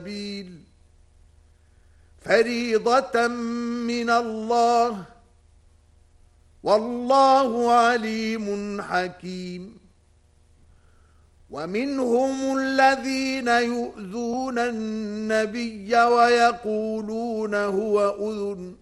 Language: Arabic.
سبيل فريضة من الله والله عليم حكيم ومنهم الذين يؤذون النبي ويقولون هو أذن